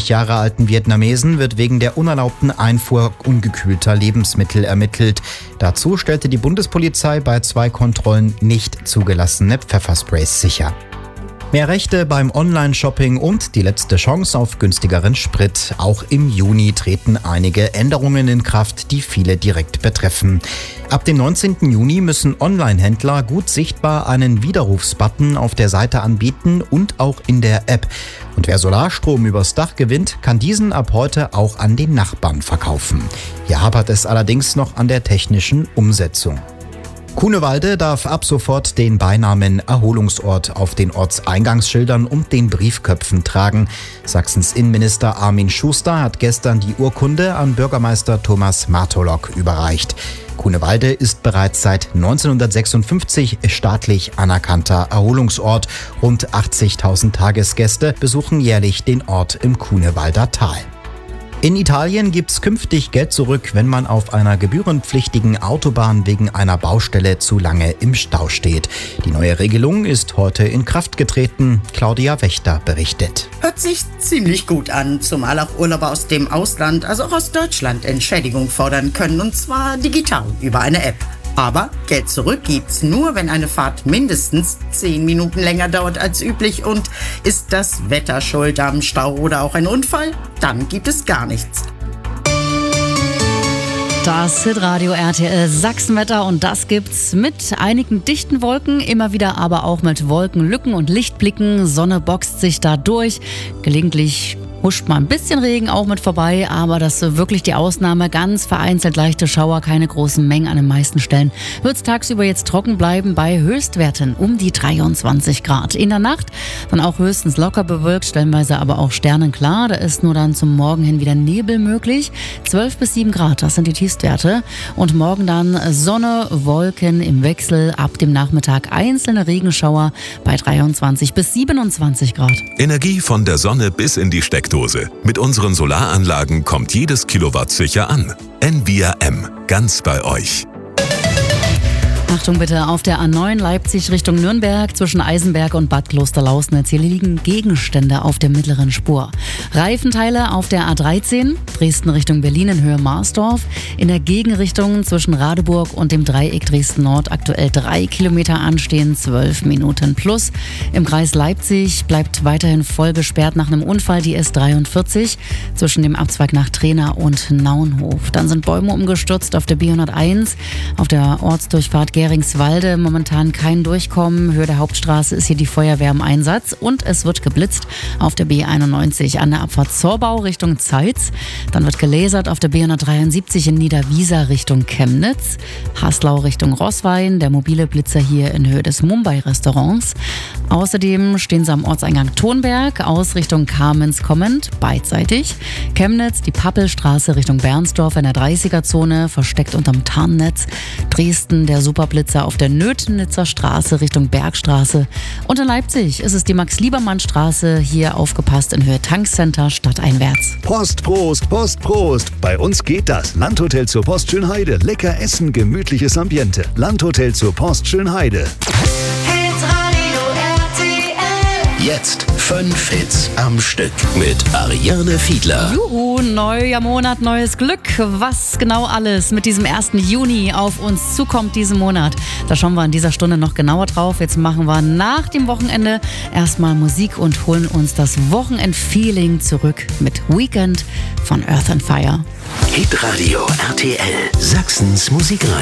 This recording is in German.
60 Jahre alten Vietnamesen wird wegen der unerlaubten Einfuhr ungekühlter Lebensmittel ermittelt. Dazu stellte die Bundespolizei bei 2 Kontrollen nicht zugelassene Pfeffersprays sicher. Mehr Rechte beim Online-Shopping und die letzte Chance auf günstigeren Sprit. Auch im Juni treten einige Änderungen in Kraft, die viele direkt betreffen. Ab dem 19. Juni müssen Online-Händler gut sichtbar einen Widerrufsbutton auf der Seite anbieten und auch in der App. Und wer Solarstrom übers Dach gewinnt, kann diesen ab heute auch an den Nachbarn verkaufen. Hier hapert es allerdings noch an der technischen Umsetzung. Cunewalde darf ab sofort den Beinamen Erholungsort auf den Ortseingangsschildern und den Briefköpfen tragen. Sachsens Innenminister Armin Schuster hat gestern die Urkunde an Bürgermeister Thomas Martolok überreicht. Cunewalde ist bereits seit 1956 staatlich anerkannter Erholungsort. Rund 80.000 Tagesgäste besuchen jährlich den Ort im Cunewalder Tal. In Italien gibt's künftig Geld zurück, wenn man auf einer gebührenpflichtigen Autobahn wegen einer Baustelle zu lange im Stau steht. Die neue Regelung ist heute in Kraft getreten. Claudia Wächter berichtet. Hört sich ziemlich gut an, zumal auch Urlauber aus dem Ausland, also auch aus Deutschland, Entschädigung fordern können, und zwar digital über eine App. Aber Geld zurück gibt's nur, wenn eine Fahrt mindestens 10 Minuten länger dauert als üblich, und ist das Wetter schuld am Stau oder auch ein Unfall, dann gibt es gar nichts. Das Hitradio RTL Sachsenwetter, und das gibt's mit einigen dichten Wolken, immer wieder aber auch mit Wolkenlücken und Lichtblicken. Sonne boxt sich da durch, gelegentlich huscht mal ein bisschen Regen auch mit vorbei, aber das ist wirklich die Ausnahme. Ganz vereinzelt leichte Schauer, keine großen Mengen an den meisten Stellen. Wird es tagsüber jetzt trocken bleiben bei Höchstwerten um die 23 Grad. In der Nacht dann auch höchstens locker bewölkt, stellenweise aber auch sternenklar. Da ist nur dann zum Morgen hin wieder Nebel möglich. 12 bis 7 Grad, das sind die Tiefstwerte. Und morgen dann Sonne, Wolken im Wechsel. Ab dem Nachmittag einzelne Regenschauer bei 23 bis 27 Grad. Energie von der Sonne bis in die Steckdose. Mit unseren Solaranlagen kommt jedes Kilowatt sicher an. Envia M, ganz bei euch. Achtung bitte, auf der A9 Leipzig Richtung Nürnberg zwischen Eisenberg und Bad Klosterlausnitz. Hier liegen Gegenstände auf der mittleren Spur. Reifenteile auf der A13 Dresden Richtung Berlin in Höhe Marsdorf. In der Gegenrichtung zwischen Radeburg und dem Dreieck Dresden-Nord aktuell 3 Kilometer anstehen, 12 Minuten plus. Im Kreis Leipzig bleibt weiterhin voll gesperrt nach einem Unfall die S43 zwischen dem Abzweig nach Trena und Naunhof. Dann sind Bäume umgestürzt auf der B101, auf der Ortsdurchfahrt Geringswalde momentan kein Durchkommen. Höhe der Hauptstraße ist hier die Feuerwehr im Einsatz, und es wird geblitzt auf der B91 an der Abfahrt Zorbau Richtung Zeitz. Dann wird gelasert auf der B173 in Niederwiesa Richtung Chemnitz. Haslau Richtung Roßwein, der mobile Blitzer hier in Höhe des Mumbai-Restaurants. Außerdem stehen sie am Ortseingang Tonberg aus Richtung Kamenz kommend, beidseitig. Chemnitz, die Pappelstraße Richtung Bernsdorf in der 30er-Zone, versteckt unterm Tarnnetz. Dresden, der Superblitzer auf der Nöthenitzer Straße Richtung Bergstraße. Und in Leipzig ist es die Max-Liebermann-Straße, hier aufgepasst in Höhe Tankcenter stadteinwärts. Post, Prost, Post, Prost. Bei uns geht das. Landhotel zur Post Schönheide. Lecker essen, gemütliches Ambiente. Landhotel zur Post Schönheide. Jetzt 5 Hits am Stück mit Ariane Fiedler. Juhu, neuer Monat, neues Glück. Was genau alles mit diesem 1. Juni auf uns zukommt diesen Monat, da schauen wir in dieser Stunde noch genauer drauf. Jetzt machen wir nach dem Wochenende erstmal Musik und holen uns das Wochenend-Feeling zurück mit Weekend von Earth and Fire. Hitradio RTL, Sachsens Musikradio.